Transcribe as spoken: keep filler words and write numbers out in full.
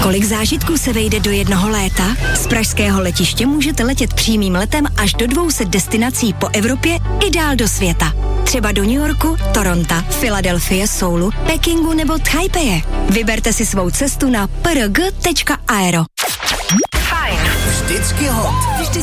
Kolik zážitků se vejde do jednoho léta? Z pražského letiště můžete letět přímým letem až do dvou set destinací po Evropě i dál do světa. Třeba do New Yorku, Toronto, Filadelfie, Soulu, Pekingu nebo Taipeje. Vyberte si svou cestu na p r g tečka aero. Fajn. Vždycky hot. Vždycky